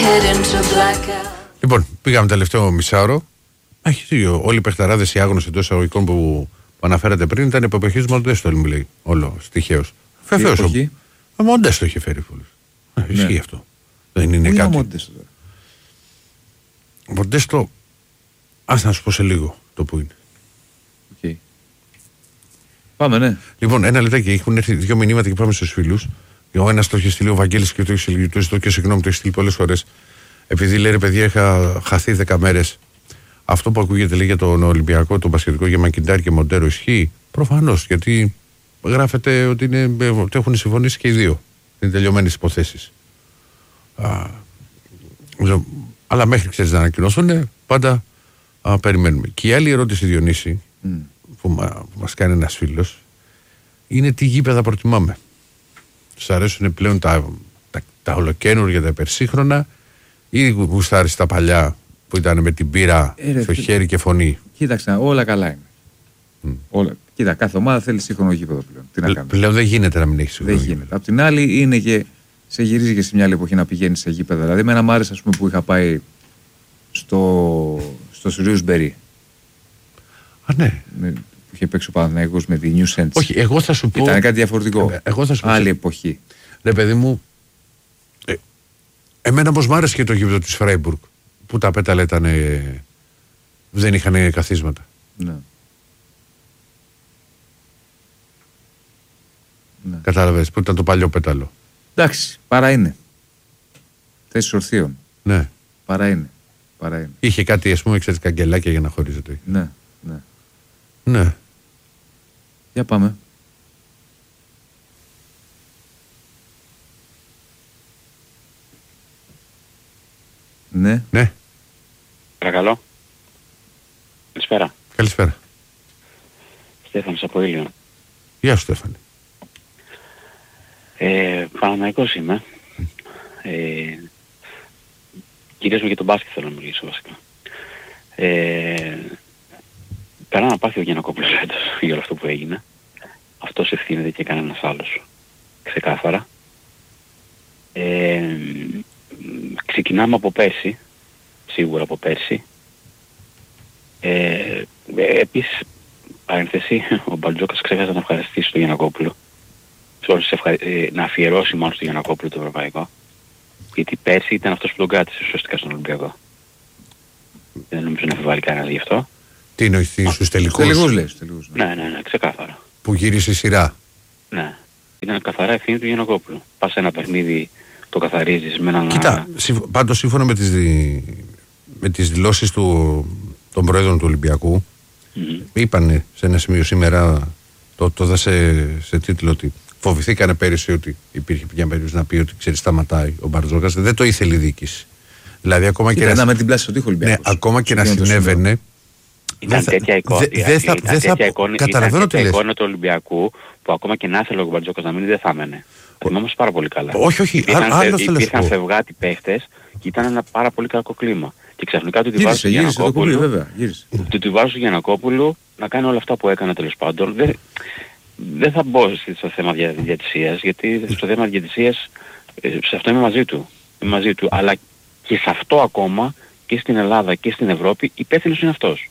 Λοιπόν, πήγαμε τελευταίο μισάωρο. Όλοι οι παιχταράδες, οι άγνωστοι εντός εισαγωγικών που αναφέρατε πριν, ήταν εποχή του Μοντέστο, μου λέει. Όλο τυχαίως. Βεβαίως. Ο Μοντέστο είχε φέρει πολλούς. Ισχύει αυτό. Δεν είναι κάτι. Ο Μοντέστο, ας να σου πω σε λίγο το που είναι. Okay. Πάμε, ναι. Λοιπόν, ένα λεπτάκι. Έχουν έρθει 2 μηνύματα και πάμε στους φίλους. Ο ένας το έχει στείλει ο Βαγγέλης και το έχει στείλει και συγγνώμη, το έχει στείλει πολλές φορές. Επειδή λέει ρε παιδιά, είχα χαθεί 10 μέρες. Αυτό που ακούγεται λέει για τον Ολυμπιακό, τον Πασχετικό, για Μακιντάρ και Μοντέρο ισχύει. Προφανώς, γιατί γράφεται ότι έχουν συμφωνήσει και οι δύο. Είναι τελειωμένες υποθέσεις. Αλλά μέχρι ξέρεις να ανακοινώσουν, πάντα περιμένουμε. Και η άλλη ερώτηση, Διονύση, που μας κάνει ένας φίλος, είναι τι γήπεδα προτιμάμε. Τους αρέσουν πλέον τα ολοκαίνουργια, τα υπερσύγχρονα, ή γουστάρεις τα παλιά που ήταν με την πύρα στο χέρι και φωνή? Κοίταξε, όλα καλά είναι. Όλα. Κοίτα, κάθε ομάδα θέλει σύγχρονο γήπεδο πλέον. Τι να κάνουμε. Πλέον δεν γίνεται να μην έχει σύγχρονο. Δεν γίνεται. Απ' την άλλη, είναι και σε γυρίζει και σε μια άλλη εποχή να πηγαίνει σε γήπεδα. Δηλαδή, εμένα μου άρεσε, ας πούμε, που είχα πάει στο Σιρίου-Μπερί. Ναι. Που είχε παίξει ο Παναθηναϊκός με τη New Sense. Όχι, εγώ θα σου πω. Ήταν κάτι διαφορετικό. Εγώ θα σου πω. Άλλη εποχή. Ρε παιδί μου, εμένα όμως μ' άρεσε και το γήπεδο της Φράιμπουργκ. Που τα πέταλα ήταν. Δεν είχαν καθίσματα. Ναι. Κατάλαβες, που ήταν το παλιό πέταλο. Εντάξει, παρά είναι. Θέσεις ορθίων. Ναι. Παρά είναι. Είχε κάτι, ας πούμε, ξέρεις, καγκελάκια για να χωρίζεται. Ναι. Για πάμε. Ναι. Παρακαλώ. Καλησπέρα. Καλησπέρα. Στέφανος από Ήλιον. Γεια σου, Στέφανη. Παναθηναϊκός είμαι. Κυρίως για τον μπάσκετ θέλω να μιλήσω βασικά. Καλά να πάθει ο Γιαννακόπουλος φέτος για όλο αυτό που έγινε. Αυτός ευθύνεται και κανένας άλλος. Ξεκάθαρα. Ξεκινάμε από πέρσι. Σίγουρα από πέρσι. Επίσης, παρένθεση, ο Μπαλτζόκας ξέχασε να ευχαριστήσει τον Γιαννακόπουλο. Να αφιερώσει μόνο στο Γιαννακόπουλο το ευρωπαϊκό. Γιατί πέρσι ήταν αυτός που τον κράτησε ουσιαστικά στον Ολυμπιακό. Δεν νομίζω να αφιβάλλει κανένας γι' αυτό. Τι εννοείς, στους τελικούς? Τελικούς λες. Ναι, ξεκάθαρα. Που γύρισε η σειρά. Ναι. Ήταν καθαρά ευθύνη του Γιαννακόπουλου. Πας σε ένα παιχνίδι, το καθαρίζεις με έναν... Κοίτα, πάντως σύμφωνα με τις δηλώσεις των πρόεδρων του Ολυμπιακού, είπανε σε ένα σημείο σήμερα, το δα σε τίτλο, ότι φοβηθήκανε πέρυσι ότι υπήρχε μια περίπτωση να πει ότι ξέρει σταματάει ο Μπαρτζόκας. Δεν το ήθελε η διοίκηση. Δηλαδή ακόμα και να... με την πλάση στο τείχο Ολυμπιακός. Ναι, ακόμα και να συνέβαινε. Ήταν τέτοια εικόνα. Καταλαβαίνω τι λες. Εικόνα του Ολυμπιακού που ακόμα και να ήθελε ο Μπαρτζόκας να μείνει δεν θα έμενε. Θυμάμαι πάρα πολύ καλά. Όχι. Υπήρχαν φευγάτοι παίχτες και ήταν ένα πάρα πολύ κακό κλίμα. Και ξαφνικά του τη βάζω στο Γιαννακόπουλο να κάνει όλα αυτά που έκανε τέλος πάντων. Δεν θα μπω στο θέμα διαιτησίας, γιατί στο θέμα διαιτησίας σε αυτό είμαι μαζί του. Αλλά και σε αυτό ακόμα και στην Ελλάδα και στην Ευρώπη υπεύθυνος είναι αυτός.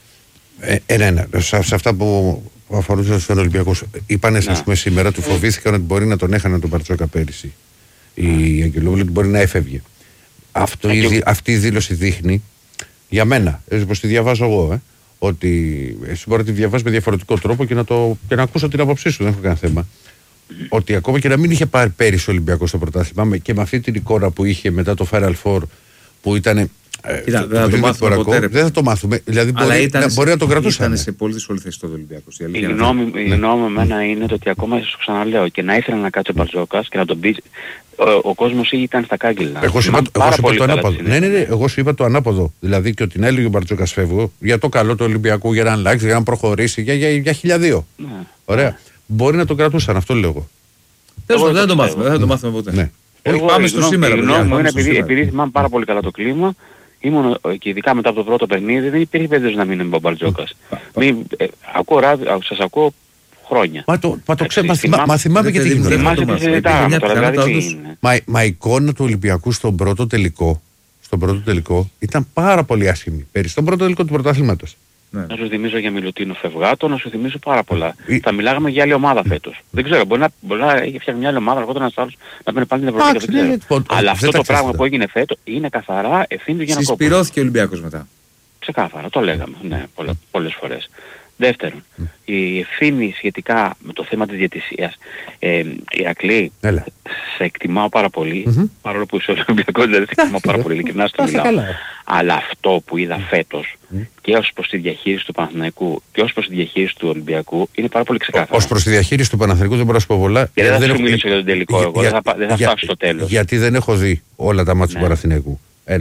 Σε αυτά που αφορούσαν στον Ολυμπιακό, είπανε ας πούμε σήμερα, του φοβήθηκαν ότι μπορεί να τον έχανε τον Μπαρτζόκα πέρυσι. Η Αγγελόπουλου ότι μπορεί να έφευγε. Αυτή η δήλωση δείχνει για μένα, έτσι πως τη διαβάζω εγώ, ότι εσύ μπορεί να τη διαβάσεις με διαφορετικό τρόπο και να ακούσω την άποψή σου, δεν έχω κανένα θέμα. Ότι ακόμα και να μην είχε πάρει πέρυσι ο Ολυμπιακός στο πρωτάθλημα και με αυτή την εικόνα που είχε μετά το Final Four που ήταν. Δεν θα το μάθουμε ποτέ. Δεν θα το μάθουμε. Δηλαδή μπορεί να το κρατούσαν. Ήταν σε πολύ δύσκολη θέση το Ολυμπιακός. Η γνώμη με εμένα είναι ότι ακόμα σας ξαναλέω και να ήθελα να κάτσει ο Μπαρτζόκας και να τον πει. Ο κόσμος ήταν στα κάγκελα. Εγώ σου είπα το ανάποδο. Ναι, εγώ σου είπα το ανάποδο. Δηλαδή και ότι να έλεγε ο Μπαρτζόκας φεύγω για το καλό του Ολυμπιακού, για να αλλάξει, για να προχωρήσει, για 1002. Ωραία. Μπορεί να το κρατούσαν, αυτό λέω εγώ. Δεν θα το μάθουμε ποτέ. Πάμε στο σήμερα. Επειδή θυμάμαι πάρα πολύ καλά το κλίμα. Ήμουν και ειδικά μετά από το πρώτο παιχνίδι δεν υπήρχε περίπτωση να μείνει με τον Μπαρτζόκας. Σας ακούω χρόνια. Μα θυμάμαι και τι γίνεται. Θυμάσαι τι συζητάγαμε τώρα, δηλαδή. Μα η εικόνα του Ολυμπιακού στον πρώτο τελικό ήταν πάρα πολύ άσχημη. Πέρυσι, στον πρώτο τελικό του πρωταθλήματος. Ναι. Να σου θυμίζω για Μιλουτίνο Φευγάτο, να σου θυμίζω πάρα πολλά. Θα μιλάγαμε για άλλη ομάδα φέτος. Δεν ξέρω, μπορεί να έχει φτιάξει μια άλλη ομάδα, αργότερα ένας άλλος να πάνε πάλι την Ευρωπαϊκή. Δεν ξέρω. Αλλά αυτό το πράγμα που έγινε φέτος είναι καθαρά ευθύνη του Γιαννακόπουλου. Συσπυρώθηκε ο Ολυμπιακός μετά. Ξεκάθαρα, το λέγαμε, ναι, πολλές φορές. Δεύτερον, η ευθύνη σχετικά με το θέμα της διαιτησίας. Ηρακλή, σε εκτιμάω πάρα πολύ, παρόλο που είσαι Ολυμπιακός, δηλαδή σε εκτιμάω πάρα πολύ, ειλικρινά στο μιλάω. Αλλά αυτό που είδα φέτος και ως προς τη διαχείριση του Παναθηναϊκού και ως προς τη διαχείριση του Ολυμπιακού είναι πάρα πολύ ξεκάθαρο. Ως προς τη διαχείριση του Παναθηναϊκού δεν μπορώ να σου πω πολλά. Και δεν θα σου μιλήσω για τον τελικό εγώ, δεν θα φτάσω στο τέλος. Γιατί δεν έχω δει όλα τα μάτια του Παναθηναϊκού.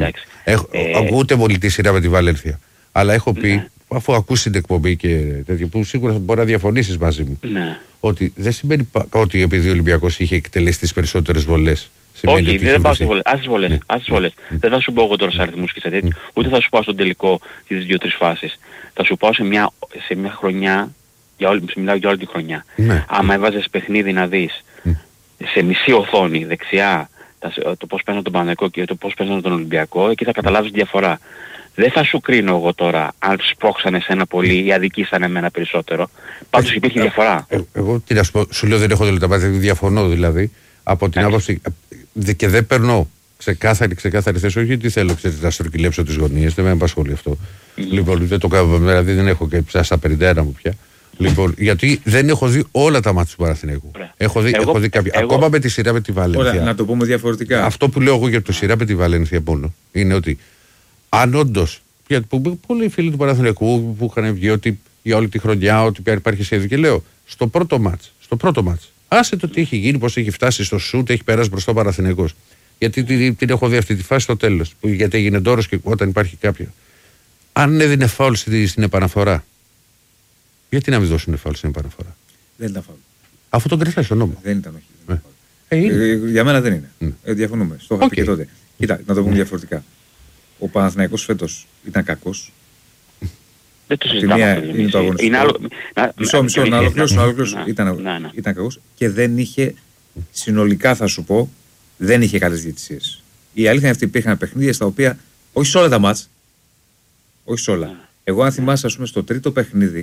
Ούτε πολύ τη σειρά με τη Βαλένθια. Αλλά έχω πει, αφού ακούσει την εκπομπή και τέτοιο, που σίγουρα μπορεί να διαφωνήσεις μαζί μου, ότι δεν σημαίνει ότι επειδή ο Ολυμπιακός είχε εκτελέσει τις περισσότερες βολές. Όχι, δεν πάω στις βολές. Ας τις βολές. Δεν θα σου πω εγώ τώρα σε αριθμούς και σε τέτοιο, ούτε θα σου πω στον τελικό τις 2-3 φάσεις. Θα σου πω σε μια χρονιά, μιλάω για όλη τη χρονιά. Άμα έβαζες παιχνίδι να δεις σε μισή οθόνη δεξιά το πώς παίζουν τον Παναθηναϊκό και το πώς παίζουν τον Ολυμπιακό, εκεί θα καταλάβεις διαφορά. Δεν θα σου κρίνω εγώ τώρα αν σπρώξανε σε ένα πολύ ή αδικήσανε εμένα περισσότερο. Πάντως υπήρχε διαφορά. Εγώ τι να σου πω, σου λέω δεν έχω δει τα μάτια, διαφωνώ δηλαδή από την άποψη και δεν περνώ ξεκάθαρη θέση, όχι γιατί θέλω να στροκυλέψω τις γωνίες, δεν με απασχολεί αυτό. Λοιπόν, δεν το κάνω, δηλαδή δεν έχω και ψάσει στα 51 μου πια. Λοιπόν, γιατί δεν έχω δει όλα τα μάτια του Παναθηναϊκού. Έχω δει κάποια. Ακόμα με τη σειρά με τη Βαλένθια. Ωραία, να το πούμε διαφορετικά. Αυτό που λέω εγώ για τη σειρά με τη Βαλένθια μόνο είναι ότι αν όντως. Γιατί πολλοί φίλοι του Παναθηναϊκού που είχαν βγει ότι για όλη τη χρονιά ότι υπάρχει σχέδιο και λέω στο πρώτο μάτς. Άσε το τι έχει γίνει, πώς έχει φτάσει στο σουτ, έχει περάσει μπροστά ο Παναθηναϊκός. Γιατί την έχω δει αυτή τη φάση στο τέλος. Γιατί έγινε τόρος και όταν υπάρχει κάποια. Αν έδινε φάουλ στην επαναφορά. Γιατί να μην δώσουν φάουλ στην επαναφορά. Δεν ήταν φάουλ. Αφού τον κρυφάει στον νόμο. Δεν ήταν, όχι. Για μένα δεν είναι. Διαφωνούμε. Στο είχα πει και τότε. Κοίτα, να το πούμε διαφορετικά. Ο Παναθηναϊκός φέτος ήταν κακός. Δεν το συζητάμε. Είναι το αγωνιστικό. Μισό, να ολοκληρώσω. Ήταν κακός και δεν είχε, συνολικά θα σου πω, δεν είχε καλές διαιτησίες. Η αλήθεια είναι αυτή, υπήρχαν παιχνίδια στα οποία, όχι σε όλα τα μάτς, όχι σε όλα. Εγώ αν θυμάσαι, ας πούμε, στο τρίτο παιχνίδι,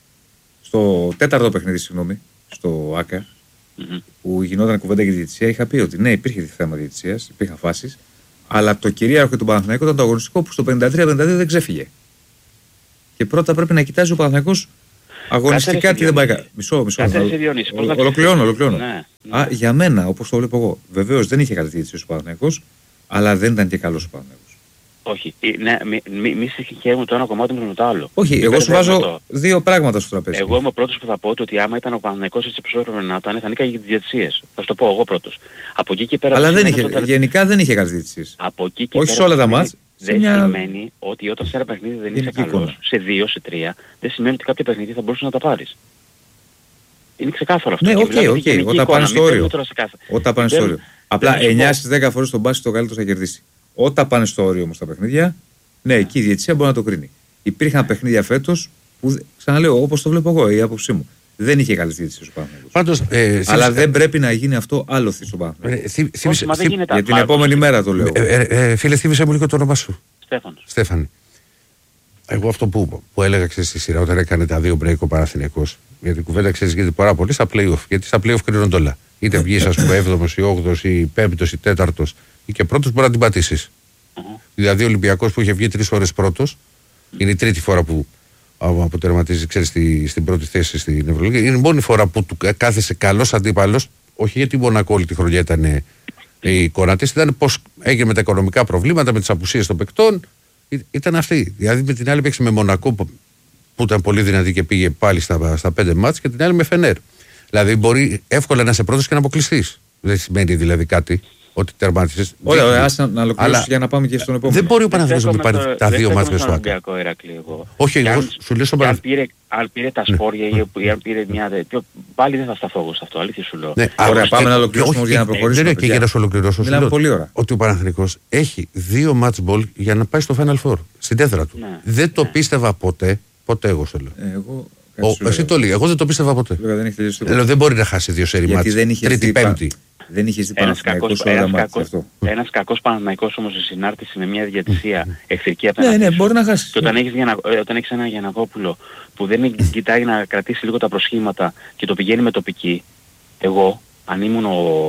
στο τέταρτο παιχνίδι, συγγνώμη, στο ΆΚΑ, που γινόταν κουβέντα για τη διαιτησία, είχα πει ότι ναι, υπήρχε θέμα διαιτησίας, υπήρχαν φάσεις, αλλά το κυρίαρχο και του Παναθηναϊκού ήταν το αγωνιστικό που στο 53-52 δεν ξέφυγε. Και πρώτα πρέπει να κοιτάζει ο Παναθηναϊκός αγωνιστικά τι δεν πάει καλά. Μισό. Ολοκληρώνω. Για μένα, όπως το βλέπω εγώ, βεβαίως δεν είχε καλή διαιτησία ο Παναθηναϊκός, αλλά δεν ήταν και καλός ο Παναθηναϊκός. Όχι, μη συγχαίρουμε το ένα κομμάτι με το άλλο. Όχι, εγώ σου βάζω δύο πράγματα στο τραπέζι. Εγώ είμαι ο πρώτος που θα πω ότι άμα ήταν ο Παναθηναϊκός έτσι όπως έπρεπε να ήταν, θα νίκαγε για τις διαιτησίες. Θα σου το πω εγώ πρώτος. Από εκεί και πέρα. Αλλά γενικά δεν είχε καλές διαιτησίες. Όχι σε όλα τα μάτς. Δεν σημαίνει ότι όταν σε ένα παιχνίδι δεν είσαι καλός, σε 2, σε 3, δεν σημαίνει ότι κάποια παιχνίδι θα μπορούσε να τα πάρεις. Είναι ξεκάθαρο αυτό. Ναι, οκ. Όταν πάνε στο όριο. Απλά 9 στις 10 φορές τον μπάσκετ το καλύτερο θα κερδίσει. Όταν πάνε στο όριο όμως τα παιχνίδια, ναι, εκεί η διαιτησία μπορεί να το κρίνει. Υπήρχαν παιχνίδια φέτος που, ξαναλέω, όπως το βλέπω εγώ, η άποψή μου, δεν είχε καλή διαιτησία στο Παναθηναϊκός. Αλλά δεν πρέπει να γίνει αυτό άλοθη στο Παναθηναϊκό. Για την επόμενη μέρα το λέω. Φίλε, θύμισε μου λίγο το όνομα σου. Στέφανη. Εγώ αυτό που έλεγα στη σειρά όταν έκανε τα 2 break ο Παναθηναϊκός, γιατί η κουβέντα ξέρεις γίνεται πάρα πολύ στα play-off. Γιατί στα play-off κρίνονται όλα. Είτε βγεις, ας πούμε, 7ος ή 8ος ή 5ος ή 4ος ή και πρώτος μπορεί να την πατήσεις. Δηλαδή ο Ολυμπιακός που είχε βγει 3 φορές πρώτος, είναι η τρίτη φορά που αποτερματίζει, ξέρεις, στην πρώτη θέση στην Ευρωλίγα. Είναι η μόνη φορά που του κάθεσε καλός αντίπαλος, όχι γιατί η Μονακό όλη τη χρονιά ήταν η εικόνα της, ήταν πως έγινε με τα οικονομικά προβλήματα, με τις απουσίες των παικτών. Ήταν αυτή. Δηλαδή με την άλλη παίξει με Μονακό που ήταν πολύ δυνατή και πήγε πάλι στα 5 μάτς και την άλλη με Φενέρ. Δηλαδή μπορεί εύκολα να είσαι πρώτος και να αποκλειστείς. Δεν σημαίνει δηλαδή κάτι ότι τερμάτισες. Ωραία, ας να ολοκληρώσεις για να πάμε και στον επόμενο. Δεν μπορεί ο Παναθηναϊκός να πάρει τα 2 μάτς με στο ΆΚΑ. Όχι, εγώ σου λέω στον Παναθηναϊκό. Αν πήρε τα σπόρια ή αν πήρε μια τέτοια, πάλι δεν θα σταθώ εγώ σε αυτό, αλήθεια σου λέω. Ωραία, πάμε να ολοκληρώσουμε για να προχωρήσουμε. Δεν είναι και για να σου ολοκληρώσω. Μιλάμε πολύ ώρα. Ότι ο Παναθηναϊκός έχει 2 match ball για να πάει στο Final Four, στην τέθρα του. Δεν το πίστευα ποτέ εγώ σε λέω. Εγώ Εσύ το λέει. Εγώ δεν το πίστευα ποτέ. Δεν μπορεί να χάσει 2 σερί μάτς. Τρίτη-πέμπτη. Δεν είχε δει Παναθηναϊκός ένας κακός Παναθηναϊκός όμως σε συνάρτηση με μια διαιτησία εχθρική απέναντι. Ναι, μπορεί να χάσει. Και όταν έχεις ένα Γιαννακόπουλο που δεν κοιτάει να κρατήσει λίγο τα προσχήματα και το πηγαίνει με τοπική, εγώ, αν ήμουν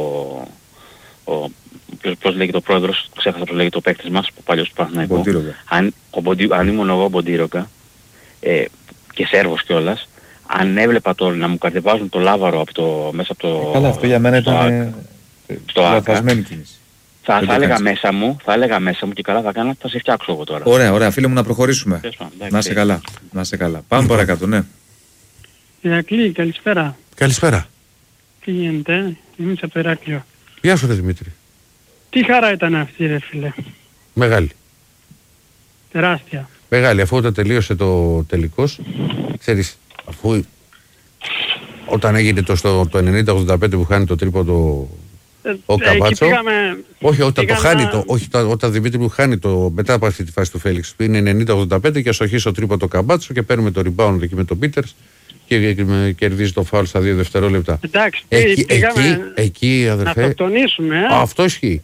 πώς λέγεται ο πρόεδρος, ξέχασα πώς λέγεται ο παίκτης μας, ο παλιός του Παναθηναϊκού, αν ήμουν εγώ Μποντίροκα και Σέρβος κιόλας, αν έβλεπα τώρα να μου κατεβάζουν το Λάβαρο μέσα από το... Καλά, αυτό για μένα ήταν λαθασμένη κίνηση. Θα έλεγα μέσα μου και καλά θα κάνω, θα σε φτιάξω εγώ τώρα. Ωραία, φίλε μου, να προχωρήσουμε. Να είσαι καλά. Πάμε παρακάτω, ναι. Ηρακλή, καλησπέρα. Καλησπέρα. Τι γίνεται, είμαι από το Ηράκλειο. Γεια σου ρε Δημήτρη. Τι χαρά ήταν αυτή ρε φίλε. Μεγάλη. Τεράστια. Μεγάλη, αφού όταν τελείωσε το τελικός, ξέρεις, αφού όταν έγινε το 90-85 που χάνει το τρίποντο ο Καμπάτσο, όχι όταν το χάνει, όταν Δημήτρη μου χάνει μετά από αυτή τη φάση του Φέλιξ, που είναι 90-85 και αστοχίσει το τρίποντο Καμπάτσο και παίρνουμε το rebound εκεί με τον Πίτερς και κερδίζει το φάουλ στα 2 δευτερόλεπτα. Εντάξει, εκεί αδερφέ, να το τονίσουμε. Αυτό ισχύει.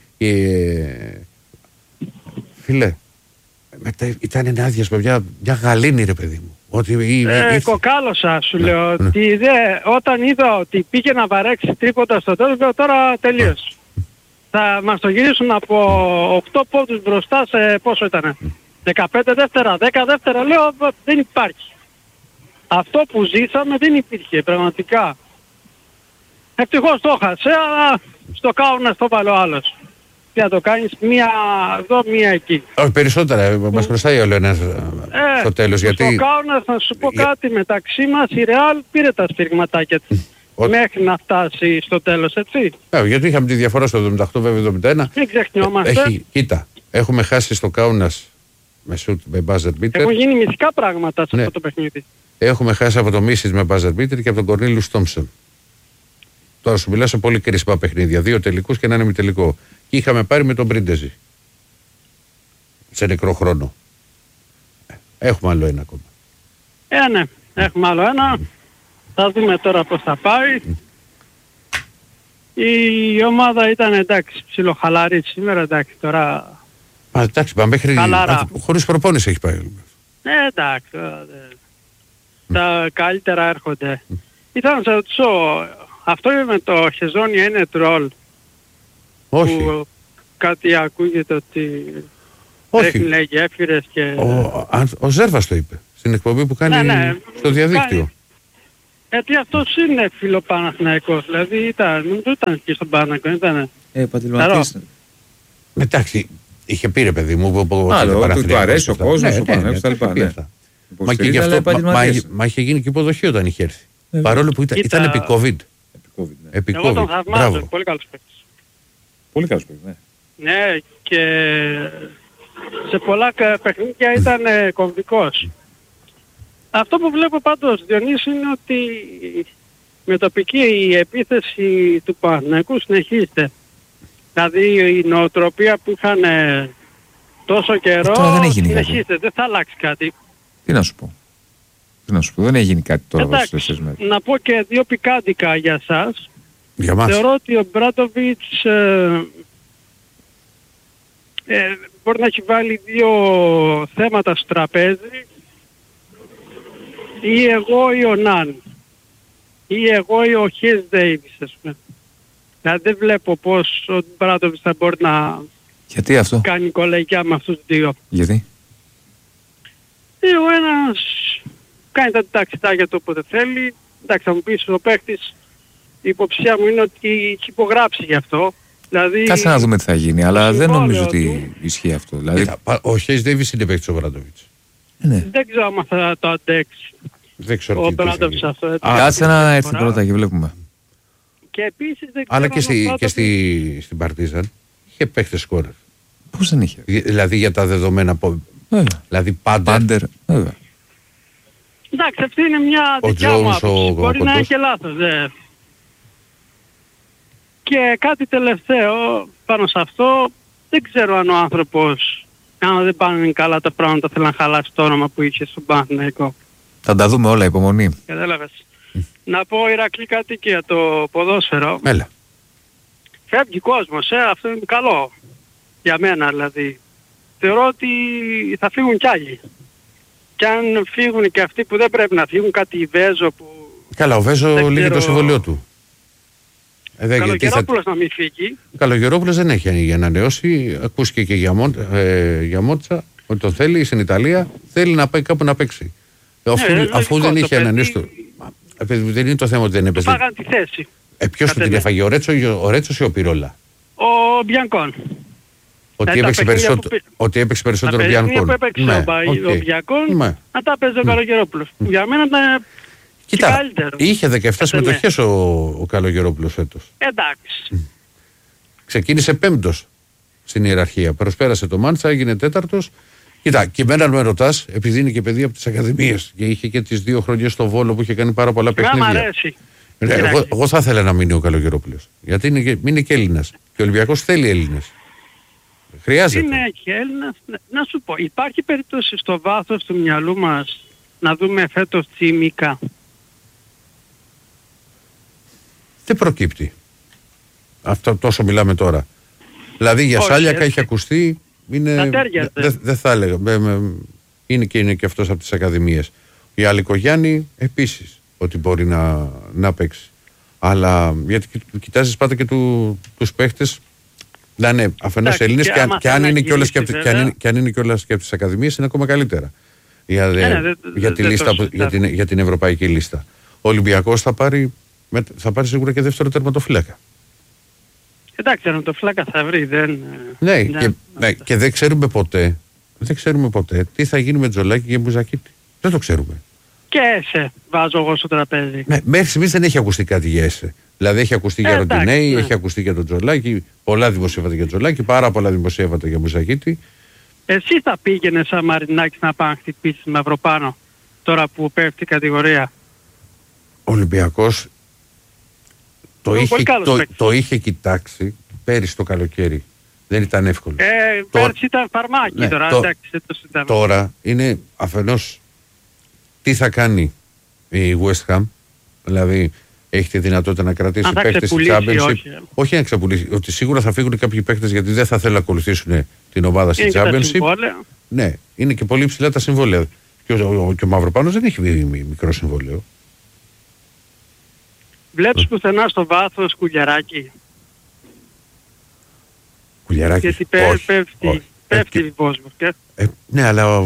Φίλε, ήταν ένα άδειασμα, μια γαλήνη ρε παιδί μου. Κοκάλωσα σου λέω ότι όταν είδα ότι πήγε να βαρέξει τρίποντα στο τέλος, τώρα τελείωσε. Θα μας το γυρίσουν από 8 πόντους μπροστά σε πόσο ήτανε, 15 δεύτερα, 10 δεύτερα, λέω δεν υπάρχει. Αυτό που ζήσαμε δεν υπήρχε πραγματικά. Ευτυχώς το έχασε, αλλά στο Κάουνας το βάλω άλλος. Τι να το κάνεις, μία εδώ, μία εκεί. Όχι, περισσότερα, μας χρωστάει όλο ένας στο τέλος. Γιατί... Στο Κάουνας να σου πω κάτι, μεταξύ μας η Ρεάλ πήρε τα σφυριγματάκια της. Μέχρι να φτάσει στο τέλος, έτσι. Γιατί είχαμε τη διαφορά στο 78 βέβαια 71. Δεν ξεχνιόμαστε. Κοίτα, έχουμε χάσει στο Κάουνας με σουτ με buzzer beater. Έχουν γίνει μυστικά πράγματα σε αυτό το παιχνίδι. Έχουμε χάσει από το Μίσης με buzzer beater και από τον Κορνίλιους Τόμψον. Τώρα σου μιλάω σε πολύ κρίσιμα παιχνίδια. 2 τελικούς και ένα ημιτελικό. Και είχαμε πάρει με τον Πρίντεζη. Σε νεκρό χρόνο. Έχουμε άλλο ένα ακόμα. Ναι, έχουμε άλλο ένα. Θα δούμε τώρα πώς θα πάει. Η ομάδα ήταν εντάξει, ψιλοχαλαρή σήμερα, εντάξει τώρα. Εντάξει, πάμε μέχρι χωρίς προπόνηση έχει πάει. Εντάξει. Τα καλύτερα έρχονται. Ήθελα να σε ρωτήσω, αυτό με το Χεζόνια είναι τρόλ? Όχι. Που κάτι ακούγεται ότι λέει γέφυρες και... Ο Ζέρβας το είπε στην εκπομπή που κάνει στο διαδίκτυο. Γιατί αυτός είναι φιλοπαναθηναϊκός, δηλαδή ήταν και στον Παναθηναϊκό, ήταν. Επαγγελματής. Εντάξει, είχε πει ρε παιδί μου. Του αρέσει ο κόσμος, ο Παναθηναϊκός τα λοιπά. Μα είχε γίνει και υποδοχή όταν είχε έρθει. Παρόλο που ήταν επί COVID. Εγώ τον θαυμάζω, πολύ καλός παίκτης. Πολύ καλός παίκτης, ναι. Ναι, και σε πολλά παιχνίδια ήταν κομβικός. Αυτό που βλέπω πάντως, Διονύση, είναι ότι με τοπική η επίθεση του Παναθηναϊκού συνεχίζεται. Δηλαδή η νοοτροπία που είχαν τόσο καιρό συνεχίζεται, δεν θα αλλάξει κάτι. Τι να σου πω. Δεν έχει γίνει κάτι τώρα στις 4 μέρες. Να πω και 2 πικάντικα για σας. Για μας. Θεωρώ ότι ο Μπράντοβιτς μπορεί να έχει βάλει 2 θέματα στο τραπέζι. Ή εγώ ή ο Ναν. Ή εγώ ή ο Χιες Ντέιβις, ας πούμε. Δηλαδή δεν βλέπω πώς ο Μπράντοβιτς θα μπορεί να κάνει κολεγιά με αυτούς τους 2. Γιατί? Ο ένας κάνει τα ταξιτάκια του όποτε θέλει. Εντάξει, θα μου πεις ο παίκτης, η υποψία μου είναι ότι έχει υπογράψει γι' αυτό. Δηλαδή, κάτσε να δούμε τι θα γίνει, αλλά δεν νομίζω ότι ισχύει αυτό. Δηλαδή... Ο Χέις Ντέιβις είναι παίκτης ο Μπράντοβιτς. Δεν ξέρω αν θα το αντέξει. Δεν ξέρω ο Μπράντοβιτς αυτό. Κάτσε να έρθει πρώτα και βλέπουμε. Και επίσης δεν ξέρω. Αλλά και στην Παρτίζαν είχε παίκτες σκόρερ. Πώς δεν είχε? Δηλαδή για τα δεδομένα. Δηλαδή Πάντερ. Εντάξει, αυτή είναι μια δικιά μου άποψη. Μπορεί να έχει λάθος. Και κάτι τελευταίο πάνω σε αυτό, δεν ξέρω αν ο άνθρωπος, αν δεν πάνε καλά τα πράγματα, θέλει να χαλάσει το όνομα που είχε στον Παναθηναϊκό. Θα τα δούμε όλα, υπομονή. Κατάλαβες. Να πω, Ηρακλή, κάτι και για το ποδόσφαιρο. Έλα. Φεύγει κόσμος, αυτό είναι καλό. Για μένα δηλαδή. Θεωρώ ότι θα φύγουν κι άλλοι. Και αν φύγουν και αυτοί που δεν πρέπει να φύγουν, κάτι Βέζο που... Καλά, ο Βέζο λύγει το συμβολίο του. Καλογερόπουλος να μην φύγει. Καλογερόπουλος δεν έχει ανανεώσει. Ακούστηκε και για Μότσα ότι τον θέλει στην Ιταλία. Θέλει να πάει κάπου να παίξει. Αφού δεν είχε ανανεώσει. Δεν είναι το θέμα ότι δεν έπαιζε. Πάγαν τη θέση. Ποιος του την έφαγε, ο Ρέτσος ή ο Πυρόλα? Ο Μπιανκόν. Ότι έπαιξε περισσότερο ο Μπιανκόν. Που έπαιξε ο Μπιανκόν, να τα παίζει ο Καλογερόπουλος. Για μένα ήταν καλύτερο. Είχε 17 συμμετοχές ο Καλογερόπουλος φέτος. Εντάξει. Ξεκίνησε 5ος στην ιεραρχία. Προσπέρασε το Μάντσα, έγινε 4ος. Κοίτα, και εμένα με ρωτάς, επειδή είναι και παιδί από τις ακαδημίες και είχε και τις 2 χρονιές στο Βόλο που είχε κάνει πάρα πολλά παιχνίδια. Εγώ θα ήθελα να μείνει ο Καλογερόπουλος. Γιατί είναι και Έλληνας. Και ο Ολυμπιακός θέλει Έλληνες. Χρειάζεται. Είναι και Έλληνας. Να σου πω, υπάρχει περίπτωση στο βάθος του μυαλού μας να δούμε φέτος Τσιμίκα? Δεν προκύπτει. Αυτό τόσο μιλάμε τώρα. Δηλαδή για Σάλιακα έχει ακουστεί. Δεν θα έλεγα. Είναι και αυτός από τις ακαδημίες. Η Αλικογιάννη επίσης ότι μπορεί να παίξει. Αλλά γιατί κοιτάζεις πάντα και τους παίχτες να είναι αφενός Έλληνες και αν είναι κιόλας και από τις ακαδημίες είναι ακόμα καλύτερα. Για την ευρωπαϊκή λίστα. Ο Ολυμπιακός θα πάρει σίγουρα και δεύτερο τερματοφύλακα. Εντάξει, τερματοφύλακα θα βρει. Και δεν ξέρουμε ποτέ τι θα γίνει με Τζολάκη και Μπουζακίτη. Δεν το ξέρουμε. Και ΕΣΕ βάζω εγώ στο τραπέζι. Μέχρι στιγμής δεν έχει ακουστεί κάτι για ΕΣΕ. Δηλαδή έχει ακουστεί για Ροντινέη, έχει ακουστεί για τον Τζολάκη, πολλά δημοσιεύματα για Τζολάκη, πάρα πολλά δημοσιεύματα για Μπουζακίτη. Εσύ θα πήγαινε σαν Μαρινάκης να πάει να χτυπήσεις Μαυροπάνω τώρα που πέφτει η κατηγορία? Ο Ολυμπιακός το είχε κοιτάξει πέρυσι το καλοκαίρι. Δεν ήταν εύκολο. Πέρυσι ήταν φαρμάκι τώρα. Τώρα είναι αφενός τι θα κάνει η West Ham. Δηλαδή έχει τη δυνατότητα να κρατήσει παίκτες στη Championship. Όχι να ξεπουλήσει. Ότι σίγουρα θα φύγουν κάποιοι παίκτες γιατί δεν θα θέλουν να ακολουθήσουν την ομάδα στη Championship. Ναι, είναι και πολύ ψηλά τα συμβόλαια. Και ο Μαυροπάνος δεν έχει μικρό συμβόλαιο. Βλέπεις πουθενά στο βάθος Κουλιαράκη? Κουλιαράκη. Γιατί πέφτει η Βόλσμπουργκ. Ναι, αλλά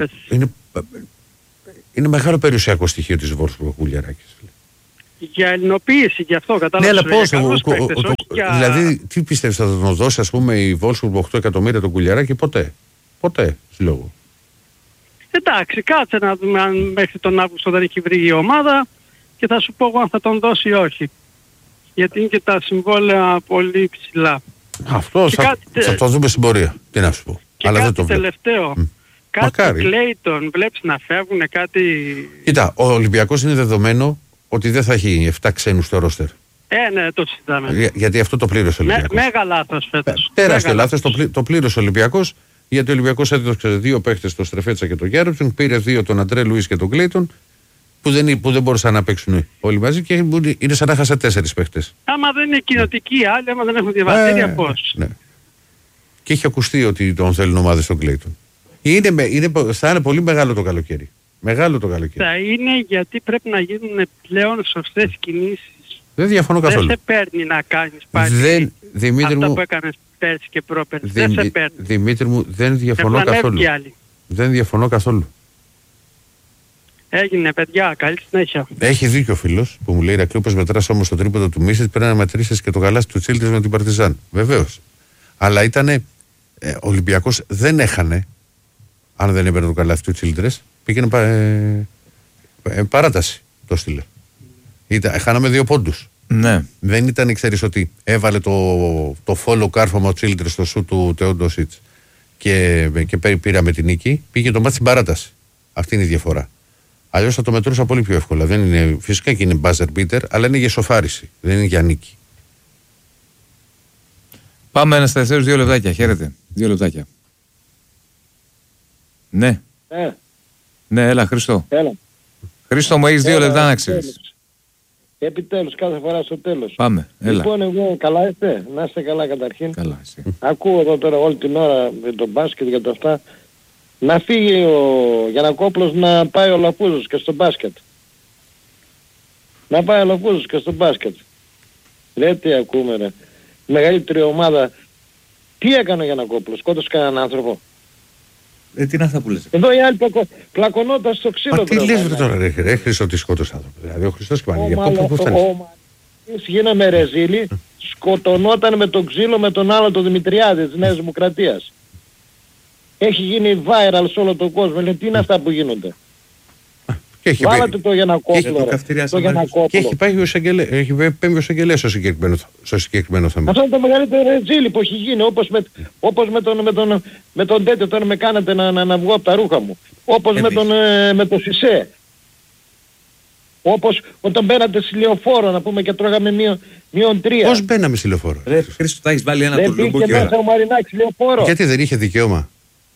είναι μεγάλο περιουσιακό στοιχείο της Βόλσμπουργκ ο Κουλιαράκης. Για ελληνοποίηση, γι' αυτό κατάλαβα. Ναι, αλλά πώς, δηλαδή τι πιστεύεις, θα τον δώσει ας πούμε η Βόλσμπουργκ 8 εκατομμύρια τον Κουλιαράκη? Ποτέ λόγο. Εντάξει, κάτσε να δούμε αν μέχρι τον Αύγουστο δεν έχει βρει η ομάδα και θα σου πω εγώ αν θα τον δώσει ή όχι. Γιατί είναι και τα συμβόλαια πολύ ψηλά. Αυτό θα το δούμε στην πορεία. Τι να σου πω. Και αλλά κάτι δεν το τελευταίο. Κάτι Κλέιτον, βλέπεις να φεύγουν κάτι... Κοίτα, ο Ολυμπιακός είναι δεδομένο ότι δεν θα έχει 7 ξένους στο ρόστερ. Ναι, το συζητάμε. Γιατί αυτό το πλήρωσε ο Ολυμπιακός. Μέγα λάθος φέτος. Τεράστιο λάθος, το πλήρωσε ο Ολυμπιακός. Γιατί ο Ολυμπιακός έδωσε 2 παίχτες, τον Στρεφέτσα και τον Γκέροντσον, πήρε 2 τον Αντρέ Λουίς και τον Κλέιτον, που δεν μπορούσαν να παίξουν όλοι μαζί και είναι σαν να χάσα 4 παίχτες. Άμα δεν είναι κοινοτικοί άλλοι, άμα δεν έχουν διαβατήρια, πώς. Ναι. Και έχει ακουστεί ότι τον θέλουν ομάδες στον Κλέιτον. Θα είναι πολύ μεγάλο το καλοκαίρι. Θα είναι γιατί πρέπει να γίνουν πλέον σωστές κινήσεις. Δεν διαφωνώ καθόλου. Δεν σε παίρνει να κάνεις πάλι αυτά που έκανες πέρσι και πρόπερσι. Δεν σε παίρνει. Δημήτρη μου, δεν διαφωνώ καθόλου. Δεν διαφωνώ καθόλου. Έγινε, παιδιά, καλή συνέχεια. Έχει δίκιο ο φίλος που μου λέει: Ηρακλή, όπως μετράς όμως το τρίποντο του Μίσης, πρέπει να μετρήσεις και το γαλάζι του Τσίλτρες με την Παρτιζάν. Βεβαίως. Αλλά ήταν. Ο Ολυμπιακός δεν έχανε. Αν δεν έπαιρνε το καλάθι του Τσίλτρες, πήγαινε παράταση. Το στείλε. Χάναμε 2 πόντους. Ναι. Δεν ήταν, ξέρεις, ότι έβαλε το follow κάρφωμα ο Τσίλτρες στο σου του Τεόντοσιτς και πήραμε την νίκη. Πήγε το μάτι στην παράταση. Αυτή είναι η διαφορά. Αλλιώς θα το μετρούσα πολύ πιο εύκολα. Δεν είναι, φυσικά και είναι buzzer beater, αλλά είναι για σοφάριση. Δεν είναι για νίκη. Πάμε ένα στα 2 λεπτάκια. Χαίρετε. 2 λεπτάκια. Ναι. Ναι, έλα, Χριστό. Έλα. Χρήστο μου, έχεις 2 λεπτά να ξέρεις. Επιτέλους, κάθε φορά στο τέλος. Πάμε, έλα. Λοιπόν, εγώ καλά είστε, να είστε καλά καταρχήν. Καλά, εσύ. Ακούω εδώ τώρα όλη την ώρα με τον μπάσκετ για τα αυτά. Να φύγει ο Γιαννακόπουλος να πάει ο Λαφούζος και στο μπάσκετ. Να πάει ο Λαφούζος και στο μπάσκετ. Λέει τι ακούμε ρε. Η μεγαλύτερη ομάδα. Τι έκανε ο Γιαννακόπουλος, σκότωσε κανέναν άνθρωπο. Τι είναι αυτά που λες. Εδώ οι άλλοι πλακωνόταν στο ξύλο. Μα τι λες βρε τώρα ρε Χρήστο, τι σκότωσε άνθρωπο. Δηλαδή ο Χριστός και Παναγία. Πού φτάνεις. Ο Μαρίνης γίναμε ρεζίλη, σκοτωνόταν με τον ξύλο με τον άλλο τον Δημητριάδη της Νέας Δημοκρατίας. Έχει γίνει viral σε όλο τον κόσμο. Λέει τι είναι αυτά που γίνονται. Βάλατε το Γιαννακόπουλο. Και έχει πάει ο εισαγγελέας στο συγκεκριμένο θέμα. Αυτό είναι το μεγαλύτερο ρετζίλι που έχει γίνει. Όπως με τον τέτοιο τώρα με κάνατε να βγω από τα ρούχα μου. Όπως με τον Σισέ. Όπως όταν μπαίνατε στη λεωφόρο να πούμε και τρώγαμε -3. Πώς μπαίναμε στη λεωφόρο. Ρε Χρήστο, θα έχεις βάλει ένα τουλούμπο και μέσα ο Μαρινάκης λεωφόρο. Γιατί δεν είχε δικαίωμα.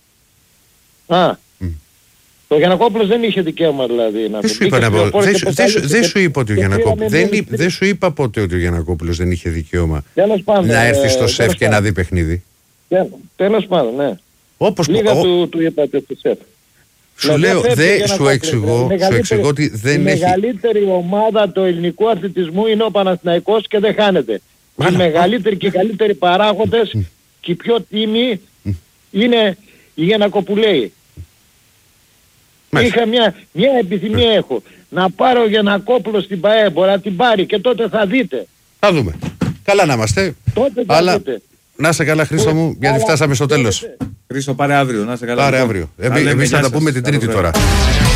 Το Γιαννακόπουλος δεν είχε δικαίωμα δηλαδή να δεν σου είπα ότι ο Γιαννακόπουλος. Δεν σου είπα ποτέ ότι ο Γιαννακόπουλος δεν είχε δικαίωμα να έρθει στο σεφ και να δει παιχνίδι. Τέλος πάντων, ναι. Λίγα του είπατε στο σεφ. Σου εξηγώ ότι δεν έχει. Η μεγαλύτερη ομάδα του ελληνικού αθλητισμού είναι ο Παναθηναϊκός και δεν χάνεται. Οι μεγαλύτεροι και οι καλύτεροι παράγοντες και οι πιο τίμοι είναι οι Γιαννακοπουλαίοι. Είχα μια επιθυμία έχω. Να πάρω ο Γιαννακόπουλο στην ΠΑΕ, μπορεί να την πάρει και τότε θα δείτε. Θα δούμε. Καλά να είμαστε. Τότε θα δείτε. Να είσαι καλά Χρήστο μου, γιατί φτάσαμε στο τέλος. Χρήστο πάρε αύριο, να είσαι καλά. Πάρε αύριο. Εμείς θα τα πούμε την Τρίτη τώρα.